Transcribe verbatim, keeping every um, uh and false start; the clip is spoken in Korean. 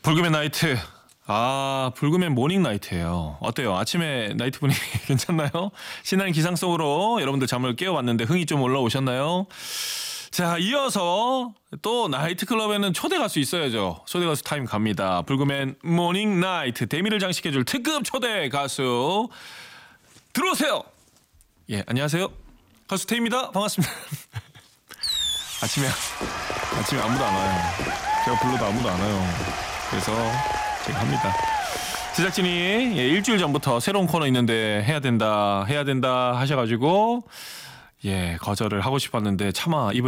불금의 나이트. 아, 불금의 모닝 나이트예요. 어때요? 아침에 나이트 분위기 괜찮나요? 신나는 기상 속으로 여러분들 잠을 깨워봤는데 흥이 좀 올라오셨나요? 자, 이어서 또 나이트클럽에는 초대 가수 있어야죠. 초대 가수 타임 갑니다. 불금의 모닝 나이트 대미를 장식해줄 특급 초대 가수 들어오세요. 예, 안녕하세요. 가수 태입니다. 반갑습니다. 아침에 아침에 아무도 안 와요. 제가 불러도 아무도 안 와요. 그래서 제가 합니다. 제작진이 예, 일주일 전부터 새로운 코너 있는데 해야 된다 해야 된다 하셔가지고 예 거절을 하고 싶었는데 차마 입을